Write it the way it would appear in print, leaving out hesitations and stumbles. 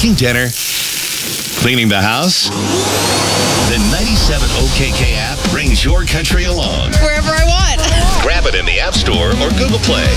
Making dinner? Cleaning the house? The 97 OKK app brings your country along. Wherever I want. Grab it in the App Store or Google Play.